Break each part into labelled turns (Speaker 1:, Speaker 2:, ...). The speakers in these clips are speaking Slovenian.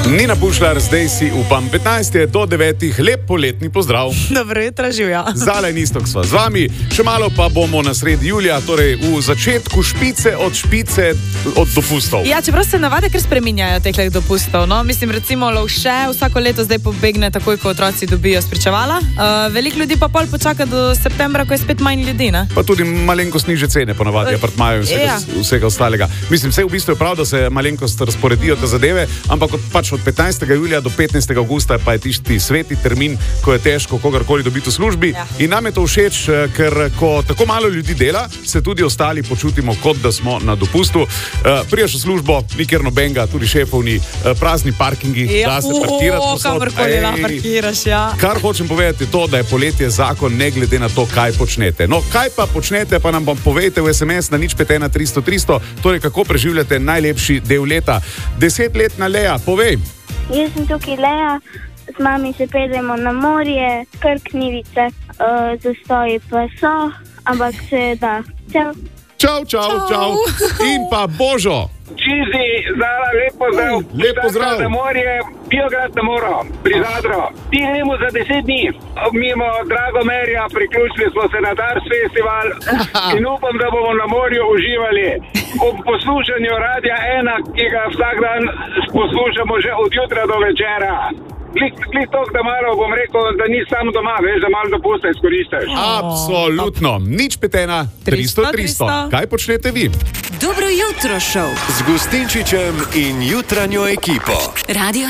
Speaker 1: Nina Pušlar, zdaj si upam 15 do 9, lep poletni pozdrav.
Speaker 2: Dobro jutro, živja.
Speaker 1: Zala in Istok sva z vami, še malo pa bomo na sredi julija, torej v začetku špice od dopustov.
Speaker 2: Ja, čeprav se navade kar spreminjajo tehleh dopustov, no, mislim recimo Lovše vsako leto zdaj pobegne takoj, ko otroci dobijo spričevala. Veliko ljudi pa pol počaka do septembra, ko je spet manj ljudi, ne?
Speaker 1: Pa tudi malenkost niže cene ponavadi apartmajev in vsega ostalega. Mislim, vse v bistvu je prav, da se malenkost razporedijo te zadeve, ampak pač od 15. julija do 15. augusta pa je tisti sveti termin, ko je težko kogarkoli dobiti v službi. Ja. In nam je to všeč, ker ko tako malo ljudi dela, se tudi ostali počutimo, kot da smo na dopustu. Priješ v službo, nikjer nobenga, tudi šefov ni, prazni parkingi, da se parkirati posod.
Speaker 2: Kamorkoli parkiraš, ja.
Speaker 1: Kar hočem povedati je to, da je poletje zakon, ne glede na to, kaj počnete. No, kaj pa počnete, pa nam povejte v SMS na 051 300 300, torej kako preživljate najlepši del leta. 10-letna Lea, povej.
Speaker 3: Jaz sem tukaj Lea, z mami se peljemo na morje, Krknivice, zastoji pa so, ampak se da. Čau.
Speaker 1: Čau. In pa Božo.
Speaker 4: Čizi, Zala, lep pozdrav.
Speaker 1: Lep pozdrav.
Speaker 4: Na morje, Biograd na Moro, pri Zadru. Ti gremo za 10 dni. Mimo Dragomerja, priključili smo se na Dars festival in upam, da bomo na morju uživali. Ob poslušanju Radia 1, ki ga vsak dan poslušamo že od jutra do večera. Klik tok, da malo bom rekel, da ni sam doma, veš, da malo dopusta izkoristiš.
Speaker 1: Absolutno. 051 300 300. Kaj počnete vi?
Speaker 5: Dobro jutro, šov.
Speaker 6: Z Gustinčičem in jutranjo ekipo.
Speaker 5: Radio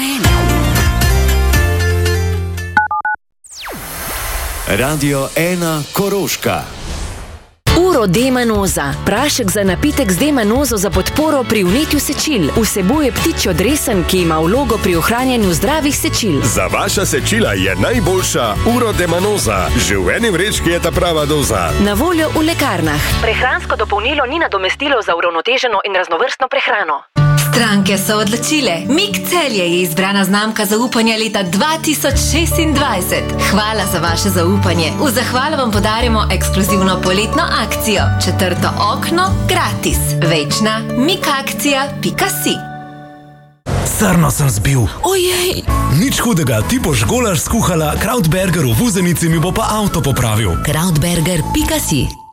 Speaker 6: 1. Radio 1 Koroška.
Speaker 7: Uro D-manoza. Prašek za napitek z D-manozo za podporo pri vnetju sečil. Vsebuje ptičjo dresen, ki ima vlogo pri ohranjanju zdravih sečil.
Speaker 8: Za vaša sečila je najboljša Uro D-manoza. Že v eni vrečki je ta prava doza.
Speaker 7: Na voljo v lekarnah. Prehransko dopolnilo ni nadomestilo za uravnoteženo in raznovrstno prehrano.
Speaker 5: Stranke so odločile. Mik Celje je izbrana znamka zaupanja leta 2026. Hvala za vaše zaupanje. V zahvalo vam podarimo ekskluzivno poletno akcijo. 4. okno gratis. Večna mikakcija.si.
Speaker 9: Srno sem zbil.
Speaker 5: Ojej.
Speaker 9: Nič hudega, ti boš golaž skuhala, Krautberger v vuzenici mi bo pa avto popravil.
Speaker 5: Krautberger.si